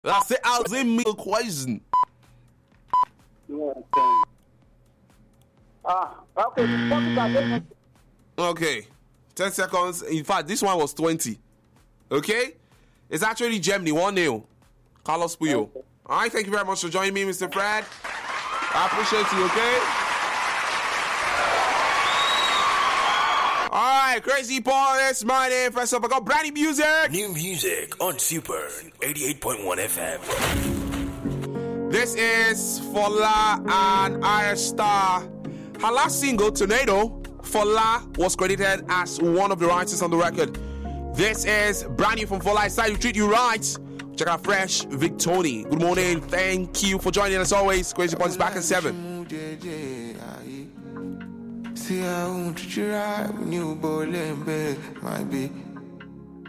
That's it. I was in milk poison. Okay. Okay. 10 seconds. In fact, this one was 20. Okay? It's actually Germany. 1-0. Carlos Puyo. Okay. All right. Thank you very much for joining me, Mr. Fred. I appreciate you, okay? All right, Crazy Paul, that's my name. First up, I got brand new music. New music on Super 88.1 FM. This is Fola and Ira Star. Her last single, Tornado, Fola was credited as one of the writers on the record. This is brand new from Fola. I decided to treat you right. Check out Fresh Victoni. Good morning. Thank you for joining us always. Crazy Paul is back at 7. See, I won't treat you right when you boil in bed, my baby.